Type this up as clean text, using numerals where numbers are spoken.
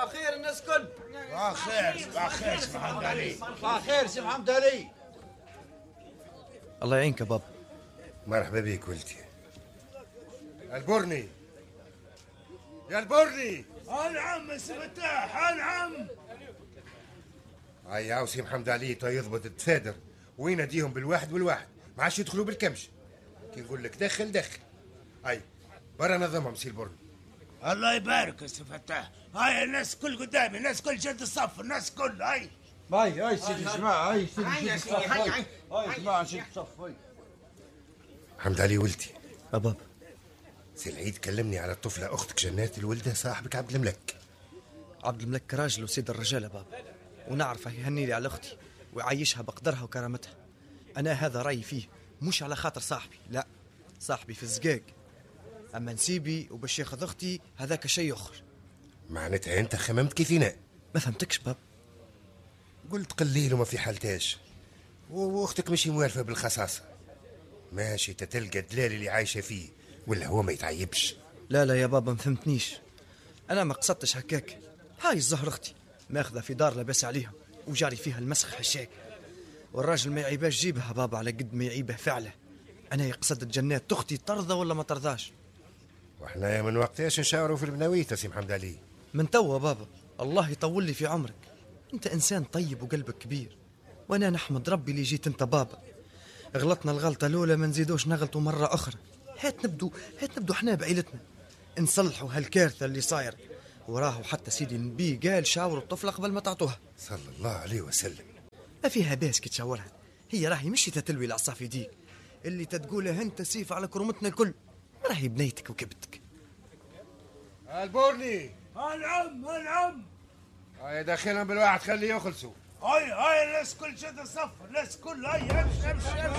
صباح خير الناس كل. صباح خير. صباح خير سي محمد علي. صباح خير سي محمد علي. الله يعينك يا بابا. مرحبا بك ولدي. البرني يا البرني. نعم سي فتاح. نعم. هيا سي محمد علي تو يضبط التفادر ويناديهم بالواحد والواحد، ما عادش يدخلوا بالكمش. كي نقول لك دخل دخل. هاي برا نظمهم سي البرني. الله يبارك يا سي فتاح. هاي الناس كل قدامي، الناس كل جد الصف، الناس كل هاي. هاي سيدي الجماعة. هاي سيدي الصف. هاي جماعة سيدي الصف. هاي محمد علي ولدي. بابا سي العيد كلمني على الطفلة أختك جنات الولدة صاحبك عبد الملك. عبد الملك راجل وسيد الرجال يا بابا، ونعرفه يهني لي على أختي ويعيشها بقدرها وكرامتها. أنا هذا رأيي فيه، مش على خاطر صاحبي، لا، صاحبي في الزقاق. أما نسيبي وباش ياخذ أختي هذاك شيء آخر. معناتها أنت خممت كيفنا؟ ما فهمتكش بابا. قلت قليل وما في حالتاش، واختك مش موالفة بالخصاصة، ماشي تتلقى دلال اللي عايشة فيه ولا هو ما يتعيبش. لا يا بابا، ما فهمتنيش. أنا ما قصدتش هكاك. هاي الزهر أختي ماخذة في دار لاباس عليها وجاري فيها المسخ حشاك، والراجل ما يعيباش جيبها بابا على قد ما يعيبه فعله. أنا يقصد الجنات أختي ترضى ولا ما ترضاش؟ وإحنا من وقتاش نشاوروا في البناويت سي محمد علي. من توا بابا، الله يطول لي في عمرك. أنت إنسان طيب وقلبك كبير، وأنا نحمد ربي اللي جيت أنت بابا. غلطنا الغلطة الأولى، ما نزيدوش نغلطوا مرة أخرى. هات نبدو حنا بعيلتنا نصلحوا هالكارثة اللي صاير. وراه حتى سيدي النبي قال شاوروا الطفلة قبل ما تعطوها صلى الله عليه وسلم. ما فيها باس كي تشاورها، هي راهي مش تتلوي العصا في يديك اللي تتقوله انت سيف على كرمتنا الكل، راهي بنيتك وكبتك. البورني. نعم. هاي داخلهم بالواحد خليه يخلصوا. هاي الناس كل جد الصف، الناس كل هاي. امشي.